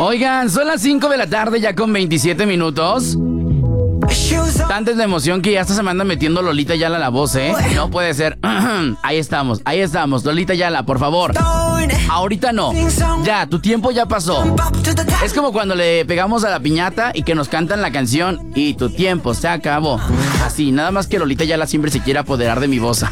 Oigan, son las 5 de la tarde ya con 27 minutos. Tanta es la emoción que ya hasta se me anda metiendo Lolita Ayala la voz, ¿eh? No puede ser. Ahí estamos. Lolita Ayala, por favor. Ahorita no. Ya, tu tiempo ya pasó. Es como cuando le pegamos a la piñata y que nos cantan la canción y tu tiempo se acabó. Así, nada más que Lolita Ayala siempre se quiere apoderar de mi voz.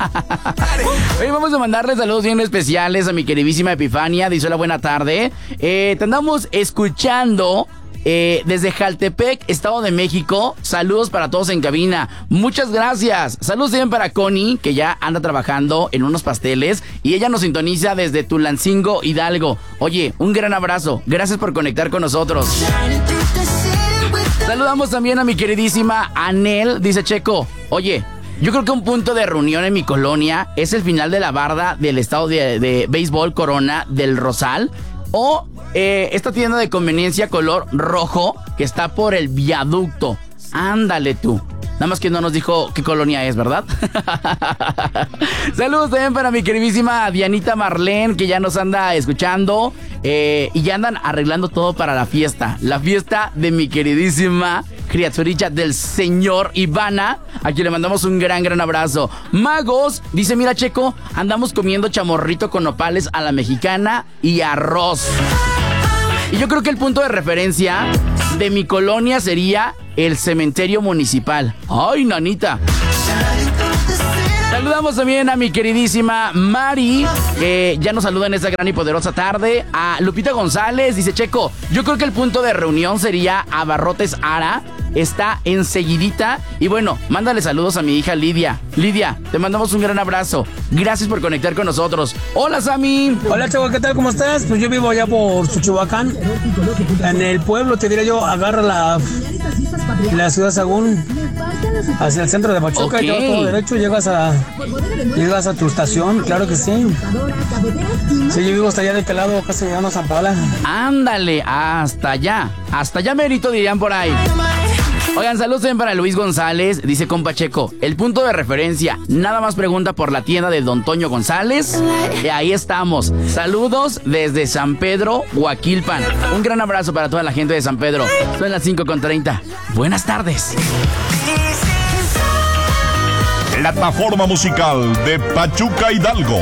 Hoy vamos a mandarle saludos bien especiales a mi queridísima Epifania. Dice hola, buena tarde. Te andamos escuchando desde Jaltepec, Estado de México. Saludos para todos en cabina. Muchas gracias. Saludos también para Connie, que ya anda trabajando en unos pasteles y ella nos sintoniza desde Tulancingo, Hidalgo. Oye, un gran abrazo. Gracias por conectar con nosotros. Saludamos también a mi queridísima Anel. Dice Checo, oye, yo creo que un punto de reunión en mi colonia es el final de la barda del estado de béisbol Corona del Rosal o esta tienda de conveniencia color rojo que está por el viaducto. Ándale tú. Nada más que no nos dijo qué colonia es, ¿verdad? Saludos también para mi queridísima Dianita Marlene, que ya nos anda escuchando. Y ya andan arreglando todo para la fiesta. La fiesta de mi queridísima criaturilla del señor Ivana, a quien le mandamos un gran abrazo. Magos, dice, mira Checo, andamos comiendo chamorrito con nopales a la mexicana y arroz. Y yo creo que el punto de referencia de mi colonia sería el cementerio municipal. ¡Ay, nanita! Saludamos también a mi queridísima Mari, que ya nos saluda en esta gran y poderosa tarde. A Lupita González, dice Checo, yo creo que el punto de reunión sería Abarrotes Ara. Está enseguidita. Y bueno, mándale saludos a mi hija Lidia. Lidia, te mandamos un gran abrazo. Gracias por conectar con nosotros. Hola, Sammy. Hola, Checo, ¿qué tal? ¿Cómo estás? Pues yo vivo allá por Xochihuacán. En el pueblo, te diré yo, agarra la ciudad Sagún hacia el centro de Pachuca, y te vas todo derecho, llegas a tu estación, claro que sí. Sí, yo vivo hasta allá de este lado, casi llegando a San Paula. Ándale, hasta allá mérito dirían por ahí. Oigan, saludos también para Luis González. Dice compa Checo, el punto de referencia, nada más pregunta por la tienda de Don Toño González. Y ahí estamos. Saludos desde San Pedro, Huaquilpan. Un gran abrazo para toda la gente de San Pedro. Son las 5:30. Buenas tardes. Plataforma musical de Pachuca Hidalgo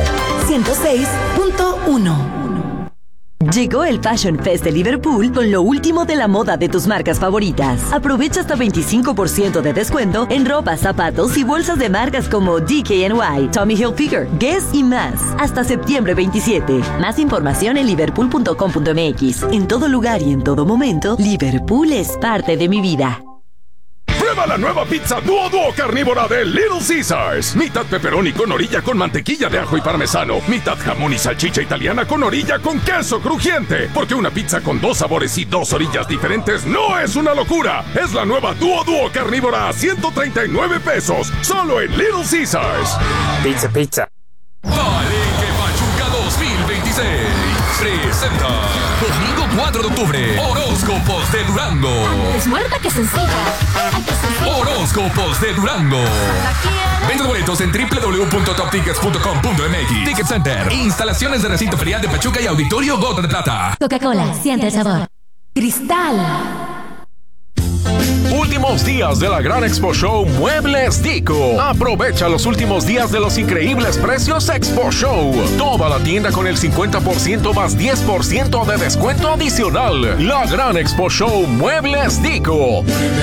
106.1. Llegó el Fashion Fest de Liverpool con lo último de la moda de tus marcas favoritas. Aprovecha hasta 25% de descuento en ropa, zapatos y bolsas de marcas como DKNY, Tommy Hilfiger, Guess y más. Hasta septiembre 27. Más información en liverpool.com.mx. En todo lugar y en todo momento, Liverpool es parte de mi vida. Prueba la nueva pizza Duo carnívora de Little Caesars. Mitad pepperoni con orilla con mantequilla de ajo y parmesano. Mitad jamón y salchicha italiana con orilla con queso crujiente. Porque una pizza con 2 sabores y 2 orillas diferentes no es una locura. Es la nueva Duo carnívora a 139 pesos. Solo en Little Caesars. Pizza. Palenque Pachuca 2026 presenta domingo 4 de octubre Horóscopos de Durango. Es muerta que sencilla. Horóscopos de Durango. Venta boletos en www.toptickets.com.mx. Ticket Center. Instalaciones de recinto ferial de Pachuca y Auditorio Gota de Plata. Coca-Cola, siente el sabor. Cristal. Últimos días de la Gran Expo Show Muebles Dico. Aprovecha los últimos días de los increíbles precios Expo Show. Toda la tienda con el 50% más 10% de descuento adicional. La Gran Expo Show Muebles Dico.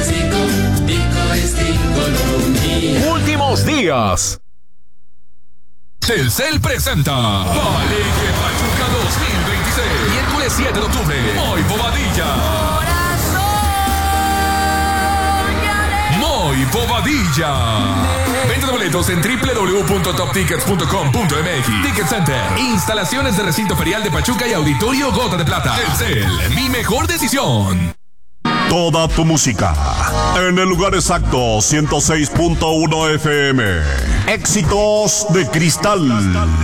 Últimos días. Telcel presenta Palenque Pachuca 2026. Miércoles 7 de octubre. Moy Bobadilla. Moy Bobadilla. Venta de boletos en www.toptickets.com.mx. Ticket Center. Instalaciones de recinto ferial de Pachuca y Auditorio Gota de Plata. Telcel, mi mejor decisión. Toda tu música en el lugar exacto, 106.1 FM. Éxitos de Cristal.